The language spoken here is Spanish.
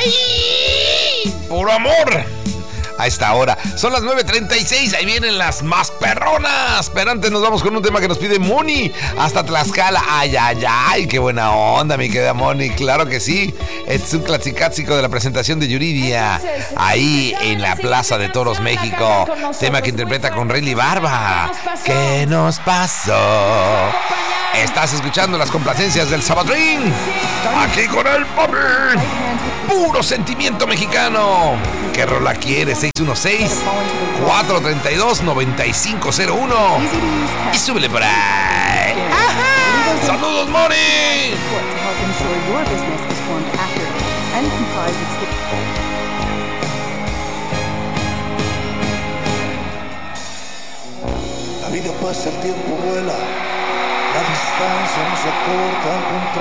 Puro amor. A esta hora. Son las 9:36. Ahí vienen las más perronas. Pero antes nos vamos con un tema que nos pide Moni. Hasta Tlaxcala. Ay, ay, ay. Qué buena onda, mi querida Moni. Claro que sí. Es un clasicátsico de la presentación de Yuridia. Ahí en la Plaza de Toros, México. Tema que interpreta con Rayleigh Barba. ¿Qué nos pasó? Estás escuchando las complacencias del Sabadrín. Aquí con el papi. Puro sentimiento mexicano. ¿Qué rola quieres? 616-432-9501. Y súbele por ahí. ¡Ajá! ¡Saludos, Moni! La vida pasa, el tiempo vuela. La distancia no se acorta, al contrario.